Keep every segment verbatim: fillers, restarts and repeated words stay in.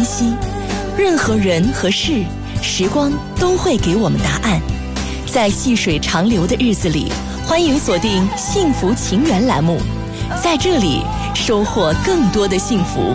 分析，任何人和事，时光都会给我们答案。在细水长流的日子里，欢迎锁定幸福情缘栏目，在这里收获更多的幸福。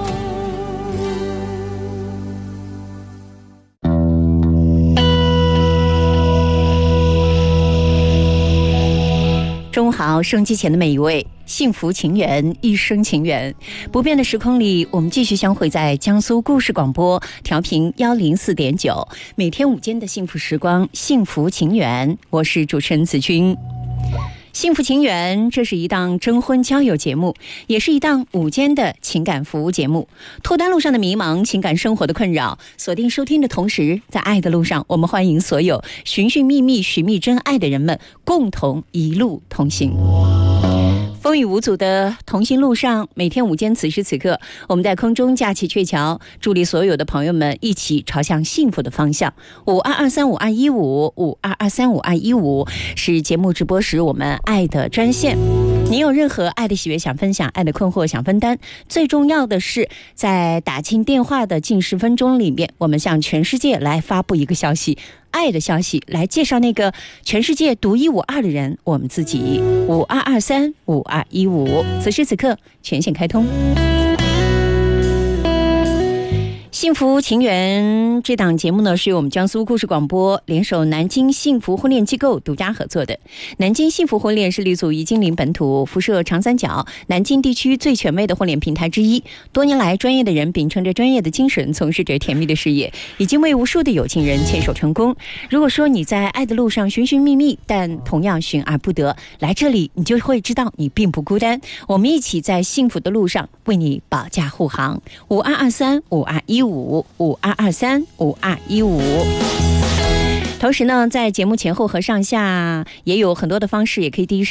中午好，收音机前的每一位，幸福情缘，一生情缘。不变的时空里，我们继续相会在江苏故事广播，调频一零四点九，每天午间的幸福时光，幸福情缘。我是主持人子君。幸福情缘，这是一档征婚交友节目，也是一档午间的情感服务节目。脱单路上的迷茫，情感生活的困扰，锁定收听的同时，在爱的路上，我们欢迎所有寻寻觅觅、寻觅真爱的人们，共同一路同行。风雨无阻的同行路上，每天午间此时此刻，我们在空中架起鹊桥，助力所有的朋友们一起朝向幸福的方向。五二二三五二一五五二二三五二一五是节目直播时我们爱的专线。您有任何爱的喜悦想分享，爱的困惑想分担，最重要的是在打进电话的近十分钟里面，我们向全世界来发布一个消息，爱的消息，来介绍那个全世界独一无二的人，我们自己。五二二三五二一五，此时此刻全线开通。幸福情缘这档节目呢，是由我们江苏故事广播联手南京幸福婚恋机构独家合作的。南京幸福婚恋是立足于金陵本土，辐射长三角，南京地区最权威的婚恋平台之一。多年来，专业的人秉承着专业的精神，从事着甜蜜的事业，已经为无数的有情人牵手成功。如果说你在爱的路上寻寻觅觅，但同样寻而不得，来这里你就会知道你并不孤单。我们一起在幸福的路上为你保驾护航。五二二三五二一五五五二二三五二一五。同时呢，在节目前后和上下也有很多的方式，也可以第一时